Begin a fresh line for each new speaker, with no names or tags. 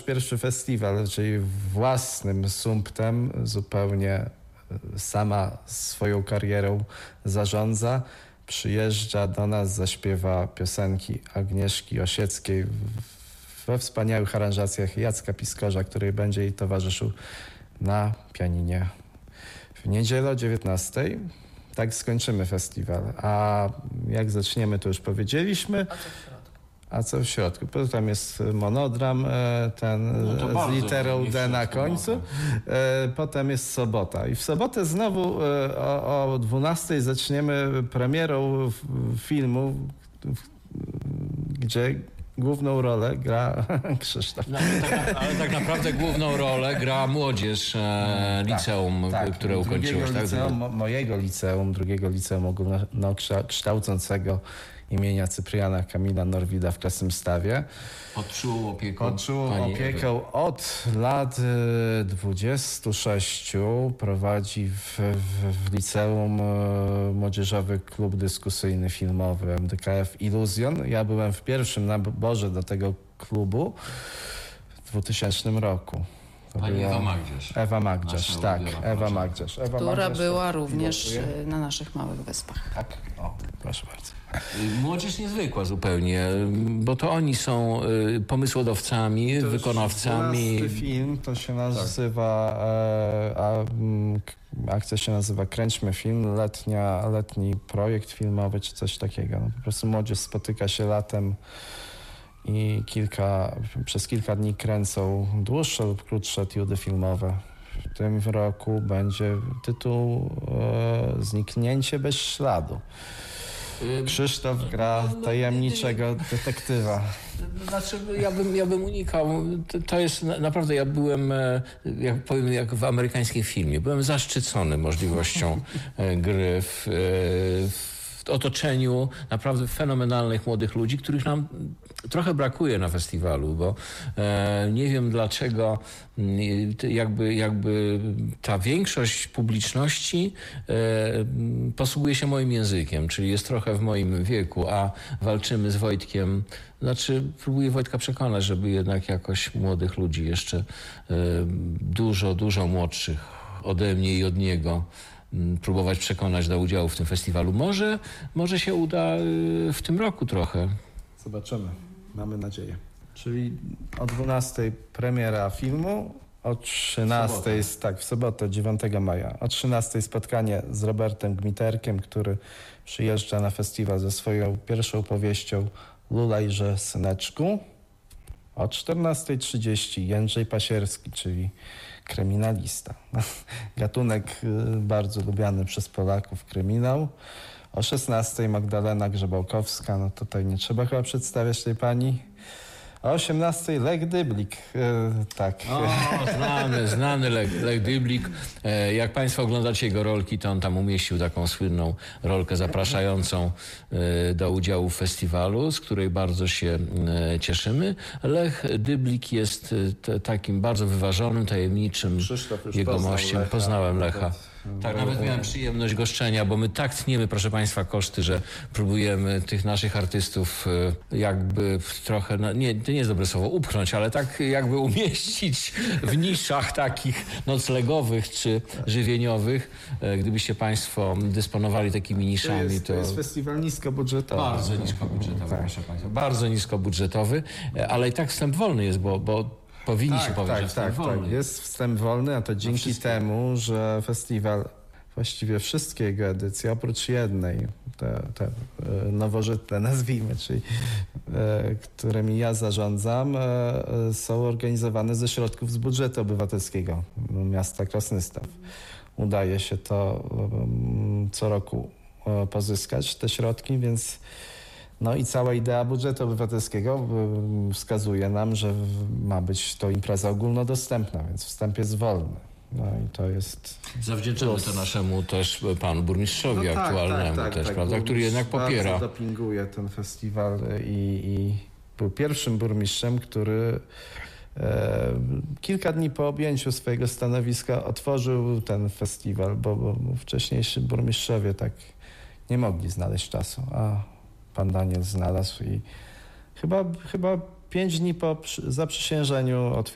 pierwszy festiwal, czyli własnym sumptem, zupełnie sama swoją karierą zarządza. Przyjeżdża do nas, zaśpiewa piosenki Agnieszki Osieckiej we wspaniałych aranżacjach Jacka Piskorza, który będzie jej towarzyszył na pianinie w niedzielę o 19:00. Tak skończymy festiwal. A jak zaczniemy, to już powiedzieliśmy. A co w środku? Potem jest monodram, z literą D na końcu. Potem jest sobota. I w sobotę znowu o 12:00 zaczniemy premierą filmu, gdzie główną rolę gra Krzysztof.
No, ale tak naprawdę główną rolę gra młodzież liceum, które ukończyłeś.
Mojego liceum, drugiego liceum ogólnokształcącego imienia Cypriana Kamila Norwida w Krasnymstawie.
Pod czułą
opieką od lat 26 prowadzi w liceum młodzieżowy klub dyskusyjny filmowy MDKF Iluzjon. Ja byłem w pierwszym naborze do tego klubu w 2000 roku.
Pani Ewa Magdziarz.
Ewa Magdziarz, tak. Ewa Magdziarz.
Która była również na naszych Małych Wyspach.
Tak, proszę bardzo.
Młodzież niezwykła zupełnie, bo to oni są pomysłodawcami,
to
wykonawcami.
To film, to się nazywa, akcja się nazywa Kręćmy Film, letni projekt filmowy czy coś takiego. No, po prostu młodzież spotyka się latem i przez kilka dni kręcą dłuższe lub krótsze etiudy filmowe. W tym roku będzie tytuł Zniknięcie bez śladu. Krzysztof gra tajemniczego detektywa.
Znaczy, ja bym unikał. To jest naprawdę, ja byłem, jak powiem, jak w amerykańskim filmie. Byłem zaszczycony możliwością gry w otoczeniu naprawdę fenomenalnych młodych ludzi, których nam trochę brakuje na festiwalu, bo nie wiem dlaczego jakby ta większość publiczności posługuje się moim językiem, czyli jest trochę w moim wieku, a walczymy z Wojtkiem. Znaczy, próbuję Wojtka przekonać, żeby jednak jakoś młodych ludzi jeszcze dużo młodszych ode mnie i od niego próbować przekonać do udziału w tym festiwalu. Może się uda w tym roku trochę.
Zobaczymy. Mamy nadzieję. Czyli o 12:00 premiera filmu, o 13:00, w sobotę 9 maja, o 13:00 spotkanie z Robertem Gmiterkiem, który przyjeżdża na festiwal ze swoją pierwszą powieścią Lulejże syneczku. O 14:30 Jędrzej Pasierski, czyli kryminalista. Gatunek bardzo lubiany przez Polaków, kryminał. O 16:00 Magdalena Grzebałkowska, no tutaj nie trzeba chyba przedstawiać tej pani. O 18:00 Lech Dyblik, tak.
Znany Lech Dyblik. Jak Państwo oglądacie jego rolki, to on tam umieścił taką słynną rolkę zapraszającą do udziału w festiwalu, z której bardzo się cieszymy. Lech Dyblik jest takim bardzo wyważonym, tajemniczym jegomościem. Poznałem Lecha. Tak, nawet miałem przyjemność goszczenia, bo my tak tniemy, proszę Państwa, koszty, że próbujemy tych naszych artystów jakby trochę, to nie jest dobre słowo, upchnąć, ale tak jakby umieścić w niszach takich noclegowych czy żywieniowych. Gdybyście Państwo dysponowali takimi niszami,
to jest festiwal niskobudżetowy.
Bardzo niskobudżetowy, proszę Państwa. Bardzo niskobudżetowy, ale i tak wstęp wolny jest, bo powinni się powiedzieć, że wstęp wolny.
Tak, jest wstęp wolny, a to dzięki temu, że festiwal, właściwie wszystkie jego edycje, oprócz jednej, te nowożytne nazwijmy, czyli którymi ja zarządzam, są organizowane ze środków z budżetu obywatelskiego miasta Krasnystaw. Udaje się to co roku pozyskać, te środki, więc no i cała idea budżetu obywatelskiego wskazuje nam, że ma być to impreza ogólnodostępna, więc wstęp jest wolny. No i to jest...
Zawdzięczamy to naszemu też panu burmistrzowi aktualnemu, prawda, który jednak popiera.
Bardzo dopinguje ten festiwal i był pierwszym burmistrzem, który kilka dni po objęciu swojego stanowiska otworzył ten festiwal, bo wcześniejsi burmistrzowie tak nie mogli znaleźć czasu, a pan Daniel znalazł i chyba 5 dni po zaprzysiężeniu